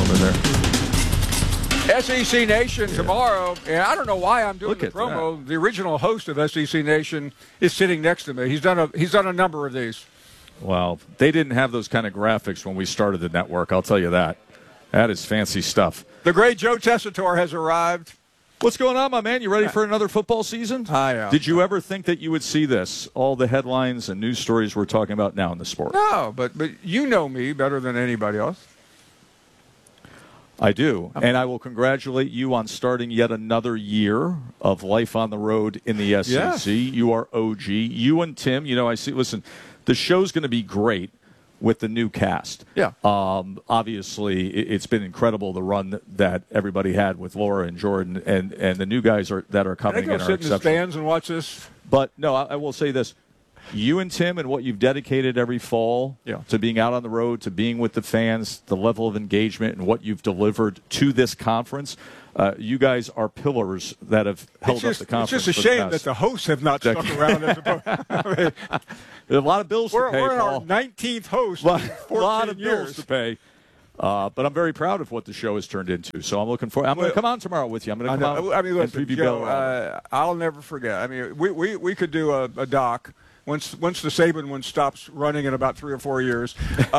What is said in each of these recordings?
over there. SEC Nation tomorrow, and I don't know why I'm doing the promo. That. The original host of SEC Nation is sitting next to me. He's done a number of these. Well, they didn't have those kind of graphics when we started the network, I'll tell you that. That is fancy stuff. The great Joe Tessitore has arrived. What's going on, my man? You ready for another football season? I am. Did you ever think that you would see this, all the headlines and news stories we're talking about now in the sport? No, but you know me better than anybody else. I do, and I will congratulate you on starting yet another year of life on the road in the SEC. Yes. You are OG. You and Tim, I see, listen, the show's going to be great with the new cast. Yeah. Obviously, it's been incredible, the run that everybody had with Laura and Jordan, and the new guys that are coming in are exceptional. Can I go sit in the stands and watch this? But, no, I will say this. You and Tim and what you've dedicated every fall to being out on the road, to being with the fans, the level of engagement and what you've delivered to this conference, you guys are pillars that have held up the conference. It's just a shame that the hosts have not stuck around. There's a lot of bills to pay, We're in Paul. our 19th host A in 14 lot of years. bills to pay. But I'm very proud of what the show has turned into. So I'm looking forward. I'm going to come on tomorrow with you. I'm going to come on and listen, preview Joe, I'll never forget. I mean, we could do a doc once the Saban one stops running in about 3 or 4 years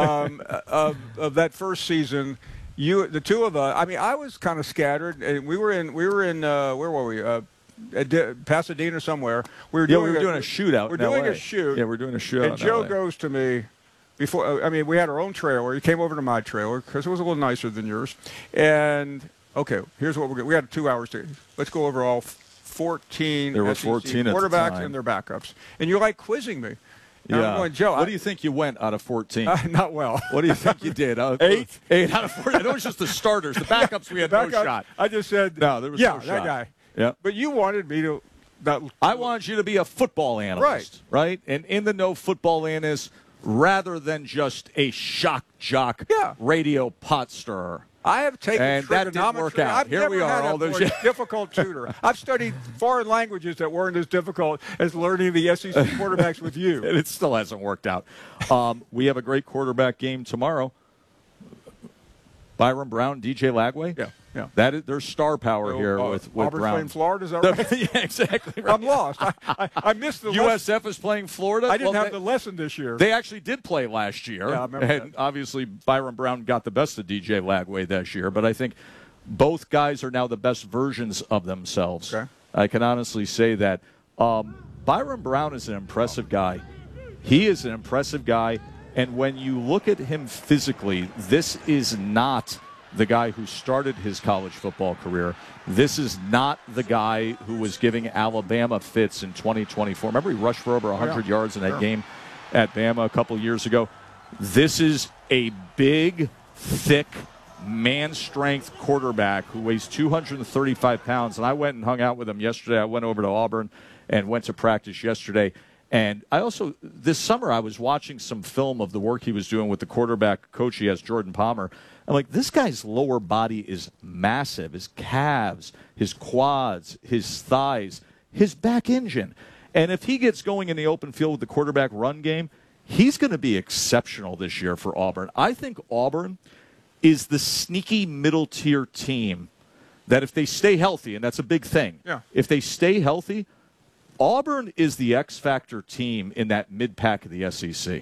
of that first season. The two of us. I mean, I was kind of scattered, and we were in where were we? At Pasadena somewhere. We were doing a shootout. We're doing a shoot. Yeah, we're doing a shootout. And Joe goes to me. Before, we had our own trailer. He came over to my trailer because it was a little nicer than yours. And, okay, here's what we're going to do. We had 2 hours to let's go over all 14 there were SEC 14 quarterbacks and their backups. And you're like quizzing me. And yeah. I'm going, Joe, what do you think you went out of 14? Not well. What do you think you did? 8? 8 out of 14. I know it's just the starters. The backups, we had no shot. I just said, no, there was no shot. that guy. Yeah. But you wanted me to. I wanted you to be a football analyst. Right? And in the know football analyst, rather than just a shock jock radio pot stirrer. I have taken and that didn't work out. I've Here never we are, had all a those more difficult tutor. I've studied foreign languages that weren't as difficult as learning the SEC quarterbacks with you. And it still hasn't worked out. We have a great quarterback game tomorrow. Byron Brown, DJ Lagway. Yeah. There's star power here with Auburn's Brown. playing Florida, is that right? Yeah, exactly right. I'm lost. I missed the USF is playing Florida. I didn't have the lesson this year. They actually did play last year. Yeah, I remember and that. Obviously, Byron Brown got the best of DJ Lagway this year. But I think both guys are now the best versions of themselves. Okay. I can honestly say that. Byron Brown is an impressive guy. He is an impressive guy. And when you look at him physically, this is not the guy who started his college football career. This is not the guy who was giving Alabama fits in 2024. Remember, he rushed for over 100 yards in that game at Bama a couple years ago. This is a big, thick, man-strength quarterback who weighs 235 pounds. And I went and hung out with him yesterday. I went over to Auburn and went to practice yesterday. And I also, this summer, I was watching some film of the work he was doing with the quarterback coach he has, Jordan Palmer. I'm like, this guy's lower body is massive. His calves, his quads, his thighs, his back engine. And if he gets going in the open field with the quarterback run game, he's going to be exceptional this year for Auburn. I think Auburn is the sneaky middle-tier team that if they stay healthy, and that's a big thing, if they stay healthy, Auburn is the X-factor team in that mid-pack of the SEC.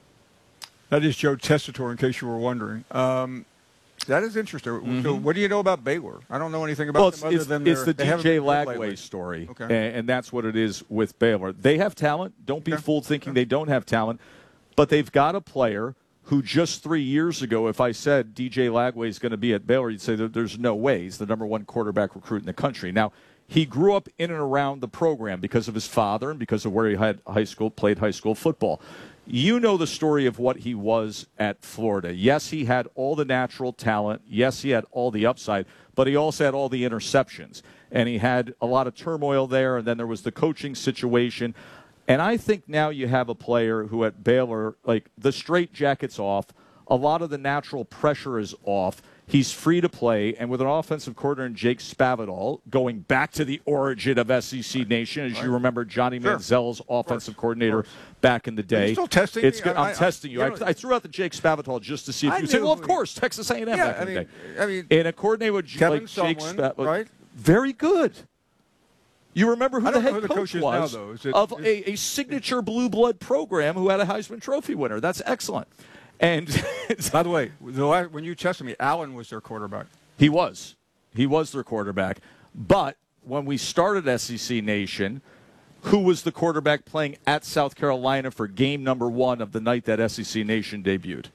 That is Joe Tessitore, in case you were wondering. That is interesting. Mm-hmm. So what do you know about Baylor? I don't know anything about them other than it's the DJ Lagway story, and that's what it is with Baylor. They have talent. Don't be fooled thinking they don't have talent, but they've got a player who just 3 years ago, if I said DJ Lagway is going to be at Baylor, you'd say that there's no way. He's the number one quarterback recruit in the country. Now, he grew up in and around the program because of his father and because of where he had played high school football. You know the story of what he was at Florida. Yes, he had all the natural talent. Yes, he had all the upside, but he also had all the interceptions. And he had a lot of turmoil there, and then there was the coaching situation. And I think now you have a player who at Baylor, like the straitjacket's off. a lot of the natural pressure is off. He's free to play, and with an offensive coordinator in Jake Spavital, going back to the origin of SEC Nation, as you remember, Johnny Manziel's offensive coordinator back in the day. Are you still testing it's me? I'm testing you. I threw out the Jake Spavital just to see if you say, well, of course, Texas A&M back in the day. I mean, and a coordinator with Kevin Jake Spavital, right? very good. You remember who the head coach coach was now, of a signature blue blood program who had a Heisman Trophy winner. That's excellent. And by the way, when you tested me, Allen was their quarterback. He was their quarterback. But when we started SEC Nation, who was the quarterback playing at South Carolina for game number 1 of the night that SEC Nation debuted?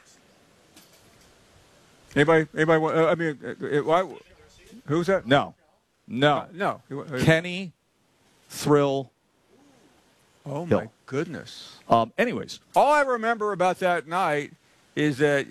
Anybody? I mean, who's that? No. Kenny Thrill. Oh, Hill. my goodness. Anyways. All I remember about that night is that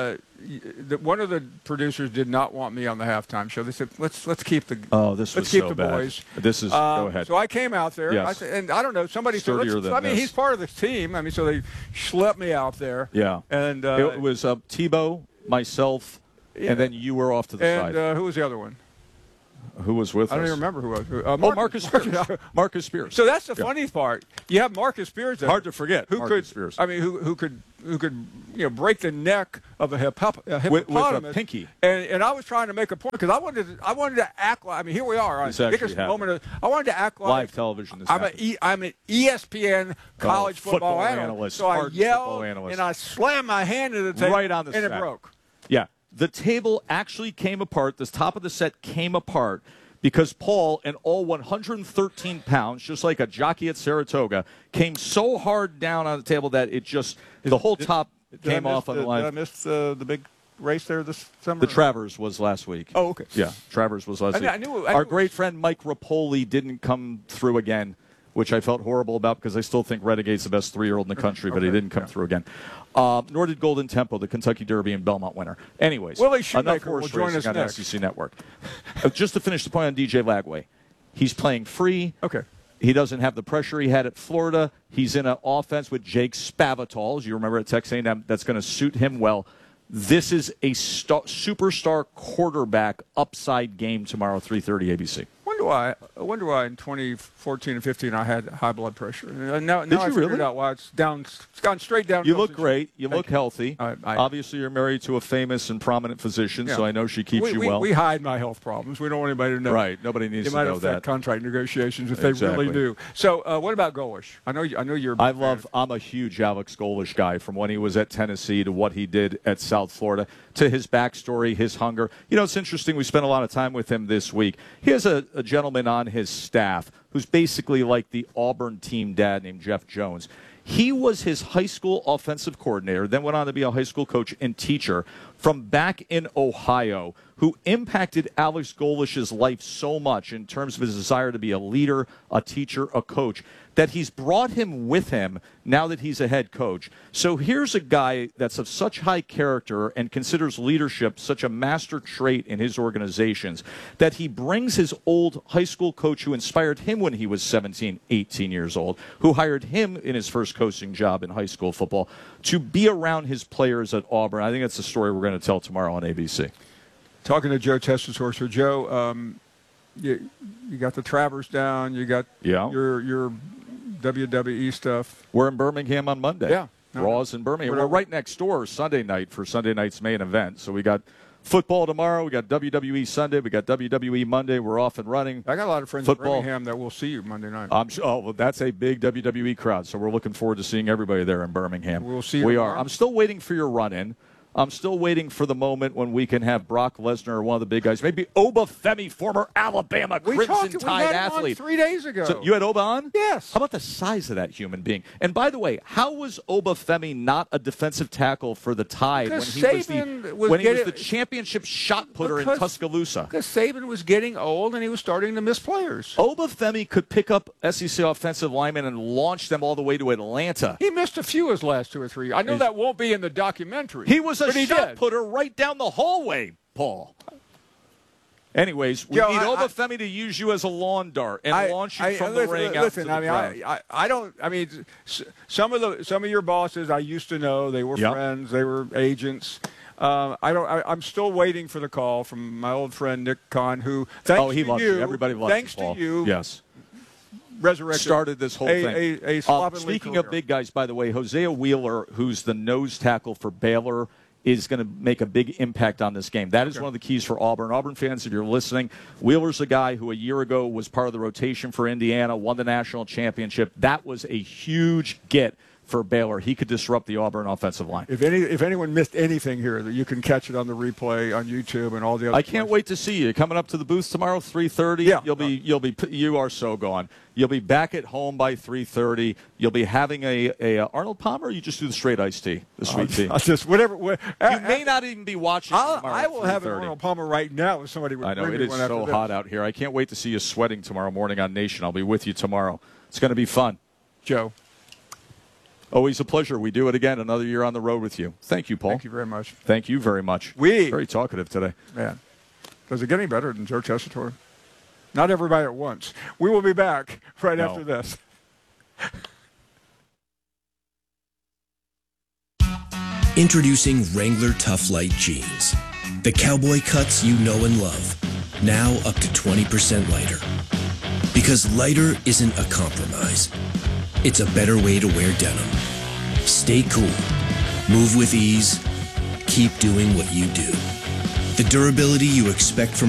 one of the producers did not want me on the halftime show. They said, let's keep the this was keep so the bad. boys. This is go ahead. So I came out there, yes. and I don't know, somebody said, he's part of the team. I mean, so they schlepped me out there. Yeah. And it was Tebow, myself, and then you were off to the side. And who was the other one? Who was with us? I don't even remember who was. Marcus Spears. Marcus Spears. So that's the funny part. You have Marcus Spears. Hard to forget. Marcus Spears. I mean, who could break the neck of a hippopotamus with a pinky. And I was trying to make a point because I wanted to act like. I mean, here we are. I wanted to act like live television. I'm an ESPN college football analyst. So I yelled and I slammed my hand into the table right on the and set. It broke. Yeah. The table actually came apart. The top of the set came apart because Paul and all 113 pounds, just like a jockey at Saratoga, came so hard down on the table that the whole top came off on the line. Did I miss the big race there this summer? The Travers was last week. Oh, okay. Yeah, Travers was last week. Our great friend Mike Rapoli didn't come through again, which I felt horrible about because I still think Renegade's the best 3-year-old in the country, but he didn't come through again. Nor did Golden Tempo, the Kentucky Derby and Belmont winner. Anyways, Willie Shoemaker will join us on next. SEC Network. Just to finish the point on DJ Lagway, he's playing free. Okay. He doesn't have the pressure he had at Florida. He's in an offense with Jake Spavital, as you remember at Texas A&M, that's going to suit him well. This is a superstar quarterback upside game tomorrow, 3:30 ABC. I wonder why in 2014 and 15 I had high blood pressure. Now I figured really? out why it's down. It's gone straight down. You look great. You look healthy. Obviously, you're married to a famous and prominent physician, so I know she keeps you well. We hide my health problems. We don't want anybody to know. Right. Nobody needs to know that. It might affect contract negotiations if they really do. So, what about Golesh? I know you're. I'm a huge Alex Golesh guy. From when he was at Tennessee to what he did at South Florida, to his backstory, his hunger. You know, it's interesting. We spent a lot of time with him this week. He has a gentleman on his staff who's basically like the Auburn team dad named Jeff Jones. He was his high school offensive coordinator, then went on to be a high school coach and teacher from back in Ohio, who impacted Alex Golesh's life so much in terms of his desire to be a leader, a teacher, a coach, that he's brought him with him now that he's a head coach. So here's a guy that's of such high character and considers leadership such a master trait in his organizations that he brings his old high school coach who inspired him when he was 17, 18 years old, who hired him in his first coaching job in hh school football, to be around his players at Auburn. I think that's the story we're going to tell tomorrow on ABC. Talking to Joe Testishorst. So, Joe, you got the Travers down. You got your WWE stuff. We're in Birmingham on Monday. Yeah. Raw's in Birmingham. We're right next door Sunday night for Sunday night's main event. So we got football tomorrow. We got WWE Sunday. We got WWE Monday. We're off and running. I got a lot of friends in Birmingham that will see you Monday night. That's a big WWE crowd. So we're looking forward to seeing everybody there in Birmingham. We'll see you We tomorrow. are. I'm still waiting for your run-in. I'm still waiting for the moment when we can have Brock Lesnar or one of the big guys, maybe Oba Femi, former Alabama Crimson Tide athlete. We had him on 3 days ago. So you had Oba on? Yes. How about the size of that human being? And by the way, how was Oba Femi not a defensive tackle for the Tide when he was the championship shot putter in Tuscaloosa? Because Saban was getting old and he was starting to miss players. Oba Femi could pick up SEC offensive linemen and launch them all the way to Atlanta. He missed a few his last 2 or 3 years. I know that won't be in the documentary. He was a shot putter right down the hallway, Paul. Anyways, we Joe, need Obafemi to use you as a lawn dart and launch you from the ring out to the ground. I don't. I mean, some of your bosses I used to know. They were friends. They were agents. I'm still waiting for the call from my old friend Nick Kahn, who he loves you. Everybody loves thanks you, Paul. to you. Yes. Resurrected started this whole thing. Speaking career. of big guys, by the way, Hosea Wheeler, who's the nose tackle for Baylor, is going to make a big impact on this game. That is one of the keys for Auburn. Auburn fans, if you're listening, Wheeler's a guy who a year ago was part of the rotation for Indiana, won the national championship. That was a huge get for Baylor. He could disrupt the Auburn offensive line. If anyone missed anything here, that you can catch it on the replay on YouTube and all the other. I can't wait to see you coming up to the booth tomorrow, 3:30. Yeah, you are so gone. You'll be back at home by 3:30. You'll be having a Arnold Palmer. Or you just do the straight iced tea, the sweet tea. I'll just whatever. You may not even be watching. I will have an Arnold Palmer right now if somebody would. I know bring it me is one so after hot this. out here. I can't wait to see you sweating tomorrow morning on Nation. I'll be with you tomorrow. It's going to be fun, Joe. Always a pleasure. We do it again. Another year on the road with you. Thank you, Paul. Thank you very much. Thank you very much. Very talkative today. Man, does it get any better than Joe Tessitore? Not everybody at once. We will be back right after this. Introducing Wrangler Tough Light Jeans. The cowboy cuts you know and love. Now up to 20% lighter. Because lighter isn't a compromise. It's a better way to wear denim. Stay cool. Move with ease. Keep doing what you do. The durability you expect from